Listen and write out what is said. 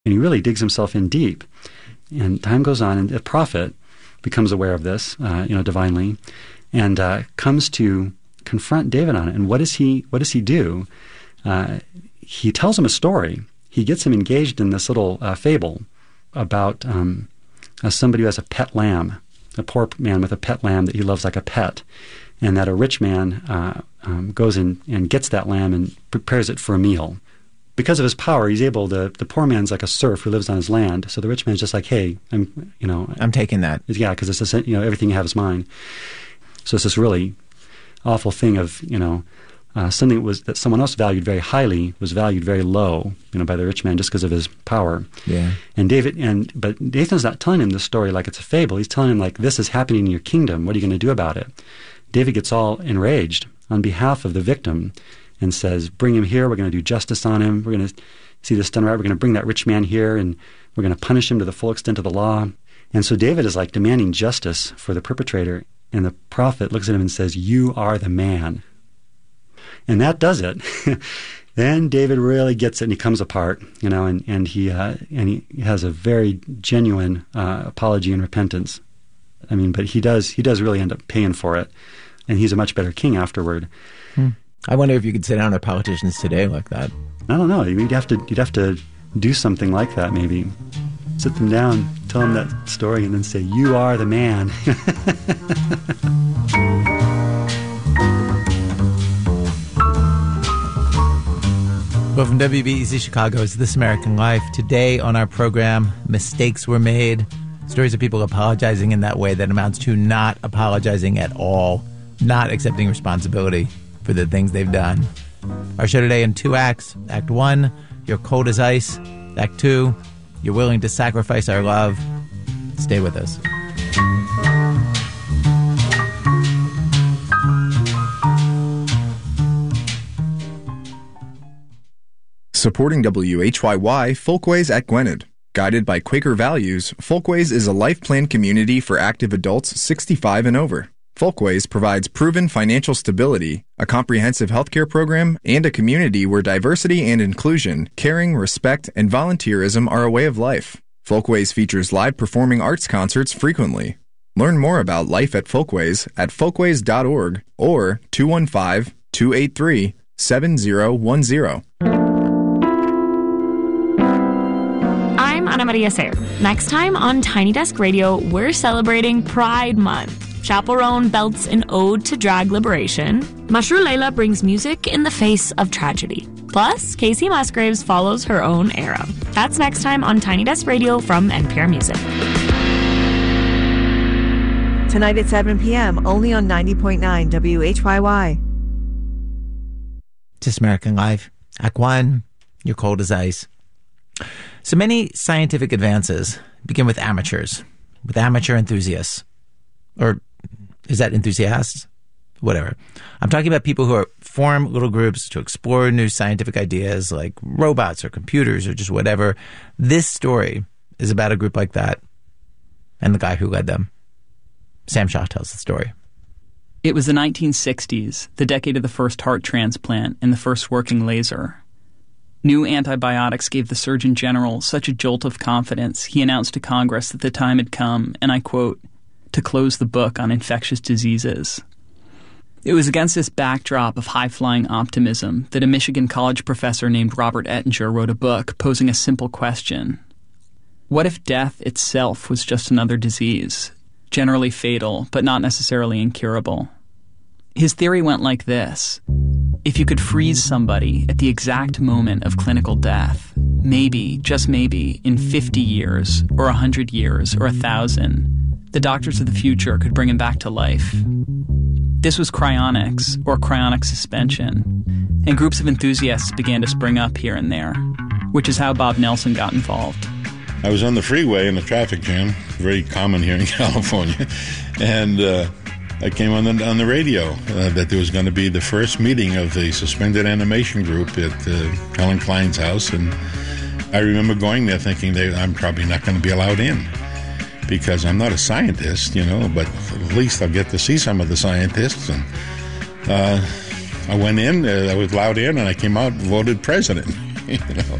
And he really digs himself in deep. And time goes on, and the prophet becomes aware of this, divinely, and comes to confront David on it. And what does he do? He tells him a story. He gets him engaged in this little fable about somebody who has a pet lamb, a poor man with a pet lamb that he loves like a pet, and that a rich man goes and gets that lamb and prepares it for a meal. Because of his power, he's able to. The poor man's like a serf who lives on his land. So the rich man's just like, hey, I'm taking that. Yeah, because it's everything you have is mine. So it's this really awful thing of something that someone else valued very highly was valued very low, by the rich man just because of his power. Yeah. But Nathan's not telling him this story like it's a fable. He's telling him like, this is happening in your kingdom. What are you going to do about it? David gets all enraged on behalf of the victim and says, bring him here. We're going to do justice on him. We're going to see this done right. We're going to bring that rich man here, and we're going to punish him to the full extent of the law. And so David is like demanding justice for the perpetrator. And the prophet looks at him and says, you are the man. And that does it. Then David really gets it, and he comes apart, and he has a very genuine apology and repentance. But he does really end up paying for it, and he's a much better king afterward. I wonder if you could sit down with politicians today like that. I don't know. You'd have to do something like that, maybe. Sit them down, tell them that story, and then say, you are the man. Well, from WBEZ Chicago, it's This American Life. Today on our program, mistakes were made. Stories of people apologizing in that way that amounts to not apologizing at all, not accepting responsibility for the things they've done. Our show today in 2 acts. Act 1, You're Cold as Ice. Act 2, You're Willing to Sacrifice Our Love. Stay with us. Supporting WHYY Folkways at Gwynedd. Guided by Quaker values, Folkways is a life plan community for active adults 65 and over. Folkways provides proven financial stability, a comprehensive healthcare program, and a community where diversity and inclusion, caring, respect, and volunteerism are a way of life. Folkways features live performing arts concerts frequently. Learn more about life at Folkways at folkways.org or 215-283-7010. I'm Ana Maria Sayer. Next time on Tiny Desk Radio, we're celebrating Pride Month. Chaperone belts an ode to drag liberation. Mashru Leila brings music in the face of tragedy. Plus, Casey Musgraves follows her own era. That's next time on Tiny Desk Radio from NPR Music. Tonight at 7 p.m., only on 90.9 WHYY. This American Life. Act 1, You're Cold as Ice. So many scientific advances begin with amateurs, with amateur enthusiasts. Or is that enthusiasts? Whatever. I'm talking about people who form little groups to explore new scientific ideas like robots or computers or just whatever. This story is about a group like that and the guy who led them. Sam Shaw tells the story. It was the 1960s, the decade of the first heart transplant and the first working laser. New antibiotics gave the Surgeon General such a jolt of confidence, he announced to Congress that the time had come, and I quote, to close the book on infectious diseases. It was against this backdrop of high-flying optimism that a Michigan college professor named Robert Ettinger wrote a book posing a simple question. What if death itself was just another disease, generally fatal, but not necessarily incurable? His theory went like this. If you could freeze somebody at the exact moment of clinical death, maybe, just maybe, in 50 years, or 100 years, or 1,000, the doctors of the future could bring him back to life. This was cryonics, or cryonic suspension, and groups of enthusiasts began to spring up here and there, which is how Bob Nelson got involved. I was on the freeway in a traffic jam, very common here in California, and I came on the radio that there was going to be the first meeting of the suspended animation group at Helen Klein's house, and I remember going there thinking I'm probably not going to be allowed in because I'm not a scientist, but at least I'll get to see some of the scientists. And I went in, I was allowed in, and I came out and voted president.